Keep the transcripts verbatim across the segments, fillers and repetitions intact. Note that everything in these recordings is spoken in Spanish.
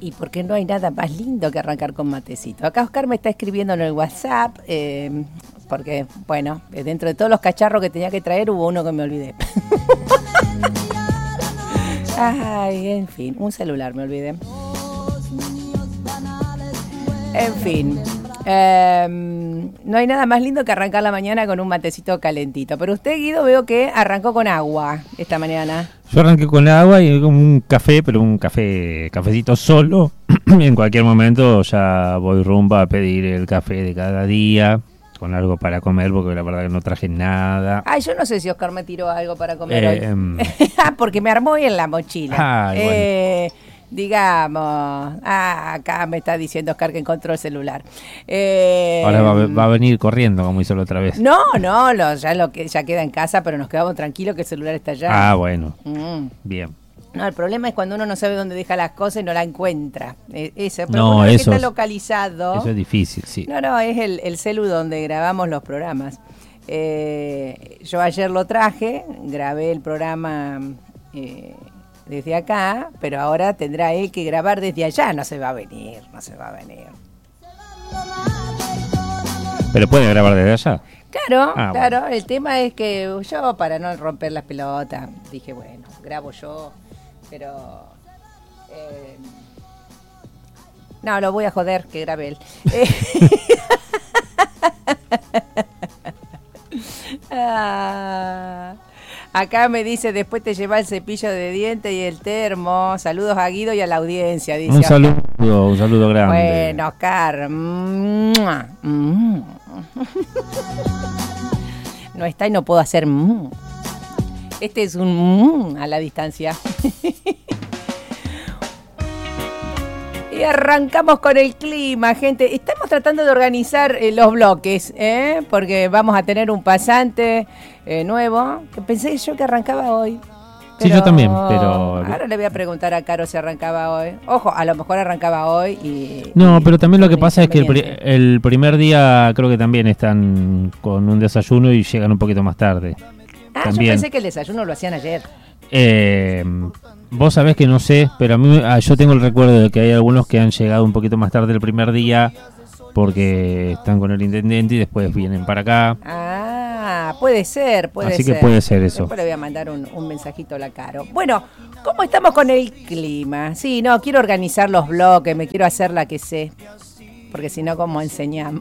Y porque no hay nada más lindo que arrancar con matecito. Acá Oscar me está escribiendo en el WhatsApp, eh, porque, bueno, dentro de todos los cacharros que tenía que traer hubo uno que me olvidé. Ay, en fin, un celular me olvidé. En fin, eh, no hay nada más lindo que arrancar la mañana con un matecito calentito. Pero usted, Guido, veo que arrancó con agua esta mañana. Yo arranqué con agua y con un café, pero un café, cafecito solo. En cualquier momento ya voy rumbo a pedir el café de cada día, con algo para comer, porque la verdad que no traje nada. Ay, yo no sé si Oscar me tiró algo para comer eh, hoy. Um, porque me armó hoy en la mochila. Ay, eh, bueno. Digamos, ah, acá me está diciendo Oscar que encontró el celular. Eh, Ahora va, va a venir corriendo, como hizo la otra vez. No, no, lo, ya lo que ya queda en casa, pero nos quedamos tranquilos que el celular está allá. Ah, bueno. Mm. Bien. No, el problema es cuando uno no sabe dónde deja las cosas y no la encuentra. Eh, ese, pero No, bueno, eso que está es, localizado. Eso es difícil, sí. No, no, es el, el celu donde grabamos los programas. Eh, yo ayer lo traje, grabé el programa eh, desde acá, pero ahora tendrá él que grabar desde allá. No se va a venir, no se va a venir. ¿Pero puede grabar desde allá? Claro, ah, claro. Bueno. El tema es que yo, para no romper las pelotas, dije, bueno, grabo yo, pero... Eh, no, lo voy a joder, que grabe él. ah, acá me dice, después te lleva el cepillo de dientes y el termo. Saludos a Guido y a la audiencia, dice. Un saludo, un saludo grande. Bueno, Oscar. ¡Mua! ¡Mua! No está y no puedo hacer mmm. Este es un mmm a la distancia. Y arrancamos con el clima, gente. Estamos tratando de organizar eh, los bloques, ¿eh? Porque vamos a tener un pasante eh, nuevo, que pensé yo que arrancaba hoy. Pero, sí, yo también, pero... Ahora le voy a preguntar a Caro si arrancaba hoy. Ojo, a lo mejor arrancaba hoy y... No, y, pero también lo que pasa es que el, pri- el primer día creo que también están con un desayuno y llegan un poquito más tarde. Ah, también. Yo pensé que el desayuno lo hacían ayer. Eh, vos sabés que no sé, pero a mí ah, yo tengo el recuerdo de que hay algunos que han llegado un poquito más tarde el primer día porque están con el intendente y después vienen para acá. Ah, puede ser, puede Así ser. que puede ser eso. Después le voy a mandar un, un mensajito a la Caro. Bueno, ¿cómo estamos con el clima? Sí, no, quiero organizar los bloques, me quiero hacer la que sé, porque si no, ¿cómo enseñamos?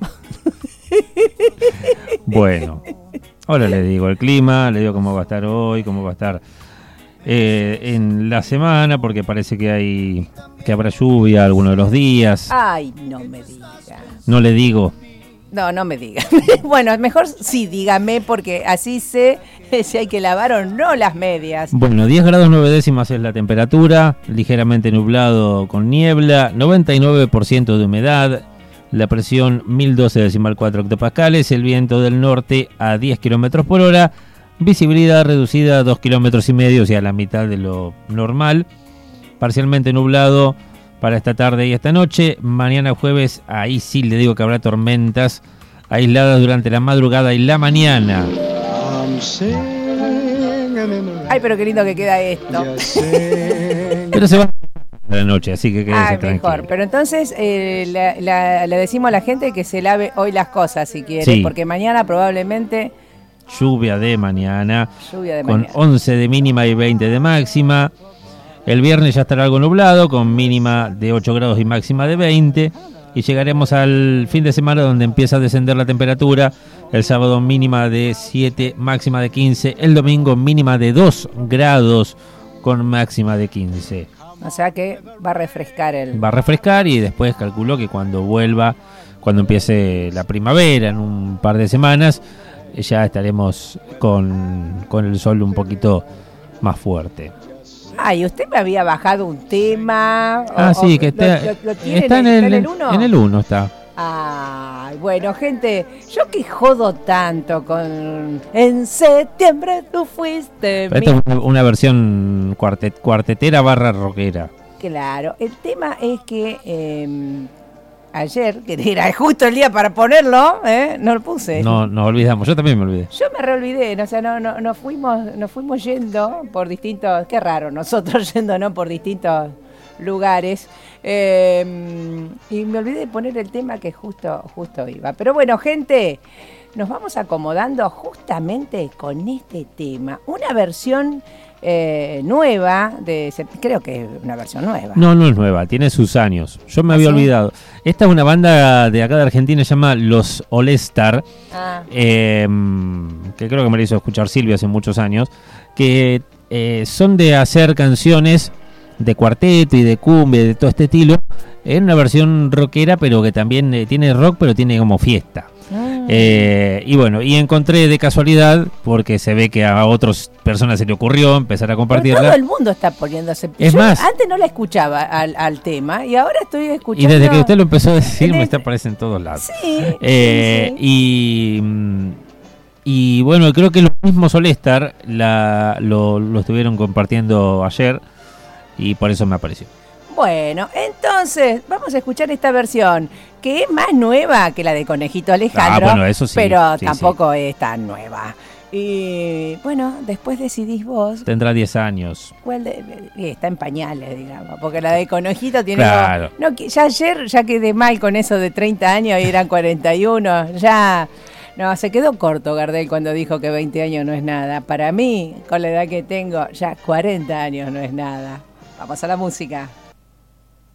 Bueno, ahora le digo el clima, le digo cómo va a estar hoy, cómo va a estar eh, en la semana, porque parece que hay que habrá lluvia algunos de los días. Ay, no me diga. No le digo. No, no me diga. Bueno, mejor sí, dígame, porque así sé si hay que lavar o no las medias. Bueno, diez grados nueve décimas es la temperatura, ligeramente nublado con niebla, noventa y nueve por ciento de humedad, la presión mil doce decimal cuatro hectopascales, el viento del norte a diez kilómetros por hora, visibilidad reducida a dos kilómetros y medio, o sea, la mitad de lo normal, parcialmente nublado para esta tarde y esta noche. Mañana jueves, ahí sí le digo que habrá tormentas aisladas durante la madrugada y la mañana. Ay, pero qué lindo que queda esto. Pero se va a la noche, así que quédese Ay, tranquilo. mejor. Pero entonces eh, la, la, le decimos a la gente que se lave hoy las cosas si quiere, Sí. porque mañana probablemente... Lluvia de mañana, Lluvia de con mañana. once de mínima y veinte de máxima. El viernes ya estará algo nublado, con mínima de ocho grados y máxima de veinte. Y llegaremos al fin de semana donde empieza a descender la temperatura. El sábado mínima de siete, máxima de quince. El domingo mínima de dos grados con máxima de quince. O sea que va a refrescar el... Va a refrescar y después calculo que cuando vuelva, cuando empiece la primavera en un par de semanas, ya estaremos con, con el sol un poquito más fuerte. Ay, usted me había bajado un tema. Ah, o, sí, o, que está, lo, lo, lo tiene está en el, el uno. en el uno está. Ay, bueno, gente, yo que jodo tanto con En septiembre tú fuiste Esta mi... es una, una versión cuartet, cuartetera barra rockera. Claro, el tema es que eh, ayer, que era justo el día para ponerlo, ¿eh? No lo puse. No, nos olvidamos, yo también me olvidé. Yo me reolvidé, no, o sea, no, no, nos fuimos, nos fuimos yendo por distintos, qué raro, nosotros yendo, ¿no? Por distintos lugares. Eh, y me olvidé de poner el tema que justo, justo iba. Pero bueno, gente, nos vamos acomodando justamente con este tema. Una versión eh, nueva, de creo que es una versión nueva. No, no es nueva, tiene sus años. Yo me había ¿Ah, sí? olvidado. Esta es una banda de acá de Argentina, se llama Los All Star, Ah. eh, que creo que me la hizo escuchar Silvia hace muchos años, que eh, son de hacer canciones de cuarteto y de cumbia, de todo este estilo, en una versión rockera, pero que también eh, tiene rock, pero tiene como fiesta. Ah. Eh, y bueno, y encontré de casualidad, porque se ve que a otras personas se le ocurrió empezar a Pero compartirla. todo el mundo está poniéndose. Es Yo más, antes no la escuchaba al, al tema y ahora estoy escuchando. y desde que usted lo empezó a decir, en me el- está apareciendo en todos lados. Sí, Eh, sí, sí. Y, mm, y bueno, creo que los mismos Solestar la, lo, lo estuvieron compartiendo ayer y por eso me apareció. Bueno, entonces vamos a escuchar esta versión que es más nueva que la de Conejito Alejandro, Ah, bueno, eso sí, pero sí, tampoco es tan nueva. Y bueno, después decidís vos Tendrá diez años. cuál de, eh, está en pañales, digamos, porque la de Conejito tiene Claro. como- no, que- ya ayer ya quedé mal con eso de treinta años y eran cuarenta y uno, ya no, se quedó corto Gardel cuando dijo que veinte años no es nada. Para mí, con la edad que tengo, ya cuarenta años no es nada. Vamos a la música.